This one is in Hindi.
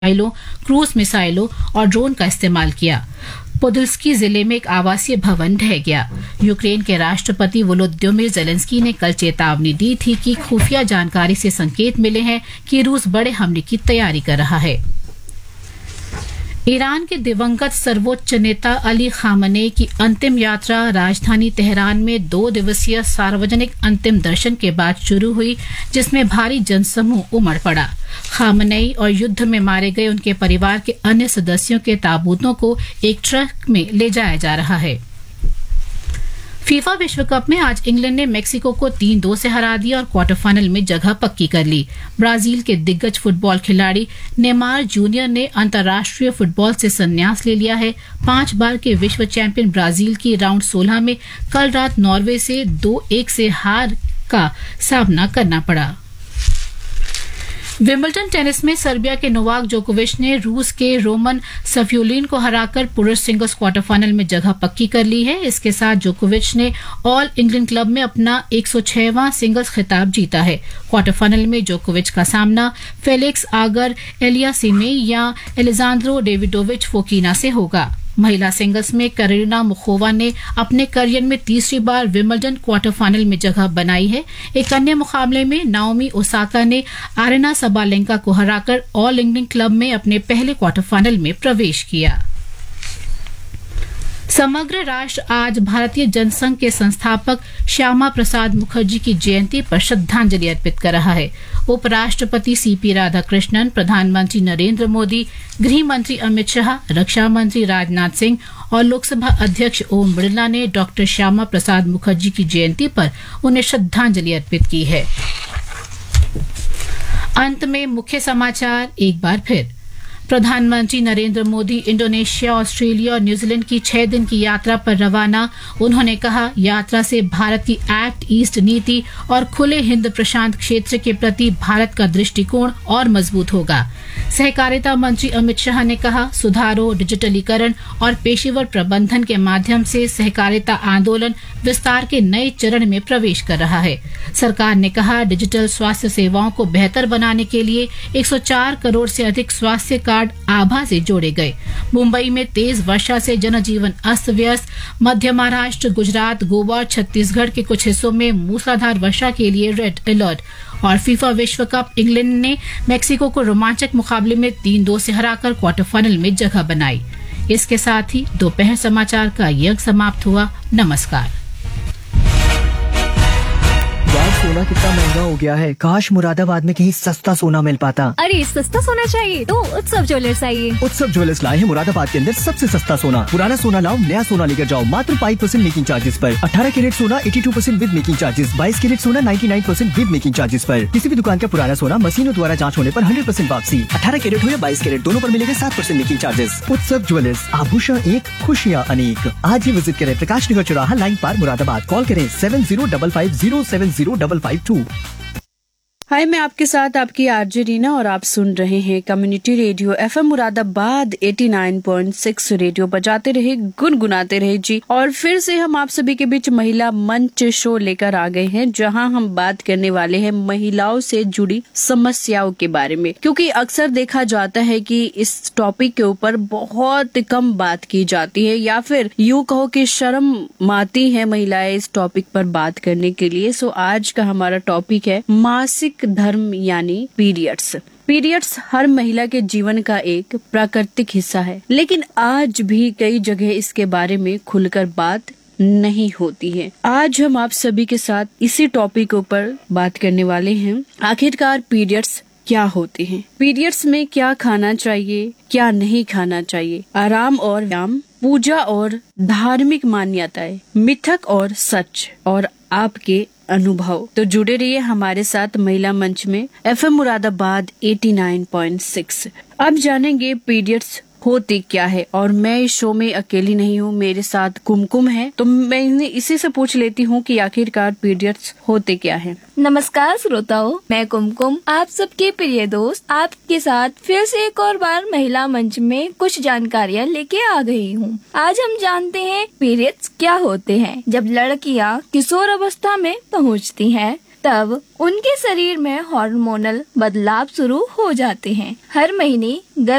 मिसाइलों, क्रूज मिसाइलों और ड्रोन का इस्तेमाल किया। पोदुल्स्की जिले में एक आवासीय भवन ढह गया। यूक्रेन के राष्ट्रपति वोलोदिमीर ज़ेलेंस्की ने कल चेतावनी दी थी कि खुफिया जानकारी से संकेत मिले हैं कि रूस बड़े हमले की तैयारी कर रहा है। ईरान के दिवंगत सर्वोच्च नेता अली खामनेई की अंतिम यात्रा राजधानी तेहरान में 2 दिवसीय सार्वजनिक अंतिम दर्शन के बाद शुरू हुई, जिसमें भारी जनसमूह उमड़ पड़ा। खामनेई और युद्ध में मारे गए उनके परिवार के अन्य सदस्यों के ताबूतों को एक ट्रक में ले जाया जा रहा है। फीफा विश्व कप में आज इंग्लैंड ने मेक्सिको को 3-2 से हरा दिया और क्वार्टर फाइनल में जगह पक्की कर ली। ब्राजील के दिग्गज फुटबॉल खिलाड़ी नेमार जूनियर ने अंतर्राष्ट्रीय फुटबॉल से संन्यास ले लिया है। 5 बार के विश्व चैंपियन ब्राजील की राउंड 16 में कल रात नॉर्वे से 2-1 से हार का सामना करना पड़ा। विंबलडन टेनिस में सर्बिया के नोवाक जोकोविच ने रूस के रोमन सफियोलिन को हराकर पुरुष सिंगल्स क्वार्टर फाइनल में जगह पक्की कर ली है। इसके साथ जोकोविच ने ऑल इंग्लैंड क्लब में अपना 106वां सिंगल्स खिताब जीता है। क्वार्टर फाइनल में जोकोविच का सामना फेलिक्स आगर एलियासिमे या एलेजांद्रो डेविडोविच फोकिना से होगा। महिला सिंगल्स में करीना मुखोवा ने अपने करियर में तीसरी बार विंबलडन क्वार्टर फाइनल में जगह बनाई है। एक अन्य मुकाबले में नाओमी ओसाका ने आरेना सबालेंका को हराकर ऑल इंग्लैंड क्लब में अपने पहले क्वार्टर फाइनल में प्रवेश किया। समग्र राष्ट्र आज भारतीय जनसंघ के संस्थापक श्यामा प्रसाद मुखर्जी की जयंती पर श्रद्धांजलि अर्पित कर रहा है। उपराष्ट्रपति सीपी राधाकृष्णन, प्रधानमंत्री नरेंद्र मोदी, गृह मंत्री अमित शाह, रक्षा मंत्री राजनाथ सिंह और लोकसभा अध्यक्ष ओम बिरला ने डॉक्टर श्यामा प्रसाद मुखर्जी की जयंती पर उन्हें श्रद्धांजलि अर्पित की है। अंत में मुख्य समाचार एक बार फिर। प्रधानमंत्री नरेंद्र मोदी इंडोनेशिया, ऑस्ट्रेलिया और न्यूजीलैंड की 6 दिन की यात्रा पर रवाना। उन्होंने कहा, यात्रा से भारत की एक्ट ईस्ट नीति और खुले हिंद प्रशांत क्षेत्र के प्रति भारत का दृष्टिकोण और मजबूत होगा। सहकारिता मंत्री अमित शाह ने कहा, सुधारों, डिजिटलीकरण और पेशेवर प्रबंधन के माध्यम से सहकारिता आंदोलन विस्तार के नए चरण में प्रवेश कर रहा है। सरकार ने कहा, डिजिटल स्वास्थ्य सेवाओं को बेहतर बनाने के लिए 104 करोड़ से अधिक स्वास्थ्य कार्ड आभा से जोड़े गए। मुंबई में तेज वर्षा से जनजीवन अस्त व्यस्त। मध्य महाराष्ट्र, गुजरात, गोवा और छत्तीसगढ़ के कुछ हिस्सों में मूसलाधार वर्षा के लिए रेड अलर्ट। और फीफा विश्व कप, इंग्लैंड ने मेक्सिको को रोमांचक मुकाबले में 3-2 से हराकर क्वार्टर फाइनल में जगह बनाई। इसके साथ ही दोपहर समाचार का ये अंक समाप्त हुआ। नमस्कार। सोना कितना महंगा हो गया है। काश मुरादाबाद में कहीं सस्ता सोना मिल पाता। अरे सस्ता सोना चाहिए तो उत्सव ज्वेलर्स आइए। उत्सव ज्वेलर्स लाए हैं मुरादाबाद के अंदर सबसे सस्ता सोना। पुराना सोना लाओ, नया सोना लेकर जाओ मात्र 5% मेकिंग चार्जेस पर। 18 कैरेट सोना 82% विद मेकिंग चार्जेस, 22 कैरेट सोना 99% विद मेकिंग चार्जेस पर। किसी भी दुकान का पुराना सोना मशीनों द्वारा जाँच होने पर 100% वापसी। 18 कैरेट हो या 22 कैरेट, दोनों पर मिलेगा 7% मेकिंग चार्जेस। उत्सव ज्वेलर्स, आभूषण एक, खुशियाँ अनेक। आज ही विजिट करें, प्रकाश नगर चौराहा, लाइन पार, मुरादाबाद। कॉल करें 7055070552। हाय, मैं आपके साथ आपकी आरजे रीना और आप सुन रहे हैं community radio FM Moradabad 89.6 radio. बजाते रहे, गुनगुनाते रहे जी। और फिर से हम आप सभी के बीच महिला मंच शो लेकर आ गए हैं, जहां हम बात करने वाले हैं महिलाओं से जुड़ी समस्याओं के बारे में। क्योंकि अक्सर देखा जाता है कि इस टॉपिक के ऊपर बहुत कम बात की जाती है, या फिर यूँ कहो कि शर्म आती है महिलाएं इस टॉपिक पर बात करने के लिए। सो आज का हमारा टॉपिक है मासिक धर्म यानी पीरियड्स। पीरियड्स हर महिला के जीवन का एक प्राकृतिक हिस्सा है, लेकिन आज भी कई जगह इसके बारे में खुलकर बात नहीं होती है। आज हम आप सभी के साथ इसी टॉपिक पर बात करने वाले हैं। आखिरकार पीरियड्स क्या होते हैं, पीरियड्स में क्या खाना चाहिए, क्या नहीं खाना चाहिए, आराम और व्यायाम, पूजा और धार्मिक मान्यताएं, मिथक और सच, और आपके अनुभव। तो जुड़े रहिए हमारे साथ महिला मंच में एफएम मुरादाबाद 89.6। अब जानेंगे पीरियड्स होते क्या है। और मैं इस शो में अकेली नहीं हूँ, मेरे साथ कुमकुम है। तो मैं इसी से पूछ लेती हूँ कि आखिरकार पीरियड्स होते क्या है। नमस्कार श्रोताओ, मैं कुमकुम, आप सबके प्रिय दोस्त, आपके साथ फिर से एक और बार महिला मंच में कुछ जानकारियाँ लेके आ गई हूँ। आज हम जानते हैं पीरियड्स क्या होते हैं। जब लड़कियाँ किशोर अवस्था में पहुँचती हैं तब उनके शरीर में हार्मोनल बदलाव शुरू हो जाते हैं। हर महीने